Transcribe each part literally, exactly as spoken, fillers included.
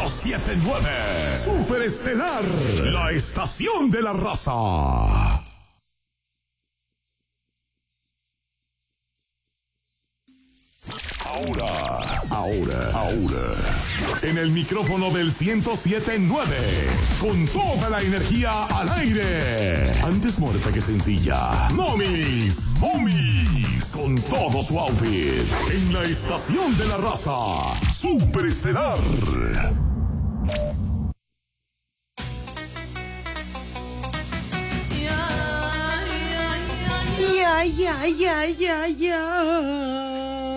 siete nueve. Super Estelar, la estación de la raza. Ahora, ahora, ahora. En el micrófono del ciento siete nueve. Con toda la energía al aire. Antes muerta que sencilla. Momis, Momis. Con todo su outfit. En la estación de la raza. Super Estelar. Ya, ya, ya, ya, ya.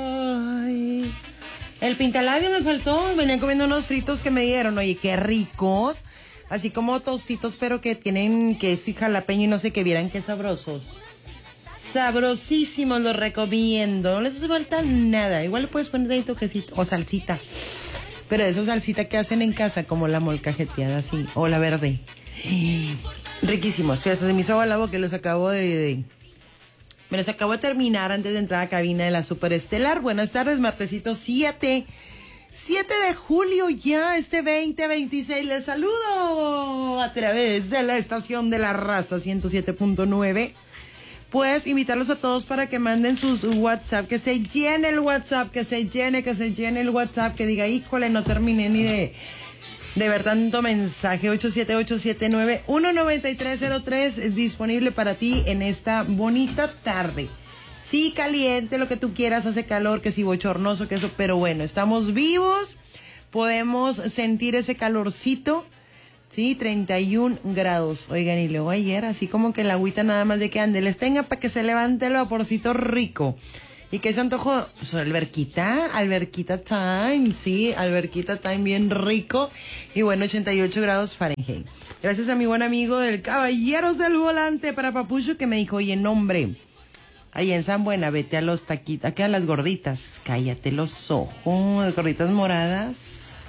El pintalabio me faltó. Venían comiendo unos fritos que me dieron. Oye, qué ricos. Así como tostitos, pero que tienen queso y jalapeño y no sé qué, vieran qué sabrosos. Sabrosísimos, los recomiendo. No les hace falta nada. Igual le puedes poner ahí toquecito o salsita. Pero esa salsita que hacen en casa, como la molcajeteada así, o la verde. Riquísimos. Fíjate, se me hizo agua la boca que los acabo de... de Me los acabo de terminar antes de entrar a la cabina de la Super Estelar. Buenas tardes, martesito siete. siete de julio ya, este veinte veintiséis. Les saludo a través de la estación de la raza ciento siete punto nueve. Pues invitarlos a todos para que manden sus WhatsApp, que se llene el WhatsApp, que se llene, que se llene el WhatsApp, que diga, híjole, no terminé ni de... de ver tanto mensaje. Ocho siete ocho siete nueve uno nueve tres cero tres disponible para ti en esta bonita tarde. Sí, caliente, lo que tú quieras, hace calor, que si bochornoso, que eso, pero bueno, estamos vivos, podemos sentir ese calorcito, sí, treinta y un grados. Oigan, y luego ayer, así como que la agüita nada más de que ande, les tenga para que se levante el vaporcito rico. ¿Y qué se antojó? Pues alberquita, alberquita time, sí, alberquita time bien rico. Y bueno, ochenta y ocho grados Fahrenheit. Gracias a mi buen amigo del Caballeros del Volante para Papucho, que me dijo, oye, nombre, ahí en San Buena, vete a los taquitos, aquí a las gorditas, cállate los ojos, las gorditas moradas,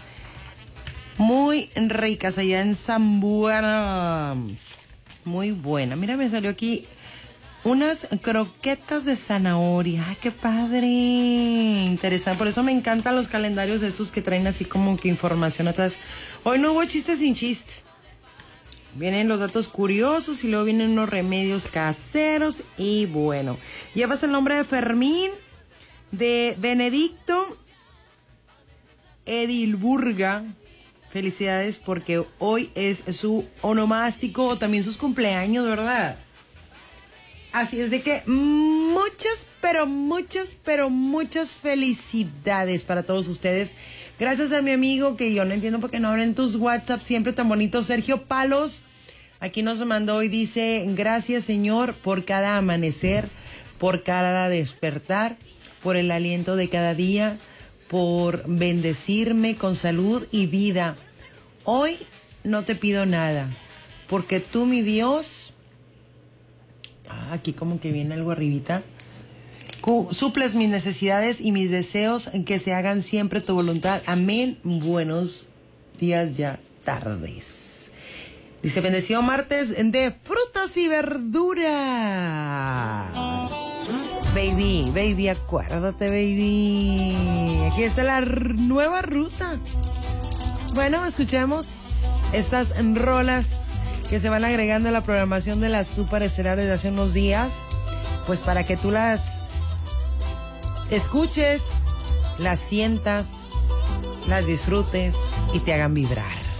muy ricas allá en San Buena, muy buena. Mira, me salió aquí unas croquetas de zanahoria. ¡Ay, qué padre! Interesante. Por eso me encantan los calendarios estos que traen así como que información atrás. Hoy no hubo chiste sin chiste. Vienen los datos curiosos y luego vienen unos remedios caseros. Y bueno, llevas el nombre de Fermín, de Benedicto Edilburga. Felicidades porque hoy es su onomástico o también sus cumpleaños, ¿verdad? Así es de que muchas, pero muchas, pero muchas felicidades para todos ustedes. Gracias a mi amigo, que yo no entiendo por qué no abren tus WhatsApp siempre tan bonitos, Sergio Palos. Aquí nos mandó y dice, gracias Señor por cada amanecer, por cada despertar, por el aliento de cada día, por bendecirme con salud y vida. Hoy no te pido nada, porque tú, mi Dios... Ah, aquí como que viene algo arribita. Suples mis necesidades y mis deseos, que se hagan siempre tu voluntad. Amén. Buenos días ya tardes. Dice, bendecido martes de frutas y verduras. Baby, baby, acuérdate, baby. Aquí está la r- nueva ruta. Bueno, escuchemos estas rolas que se van agregando a la programación de las Super Estelares de hace unos días, pues para que tú las escuches, las sientas, las disfrutes y te hagan vibrar.